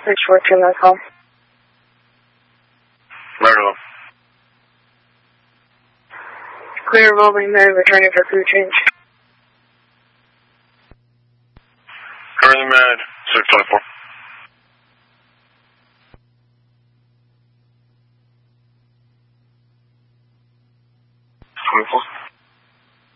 642.com. Regular. Clear revolving man, returning for crew change. Currently mad, 624. 24.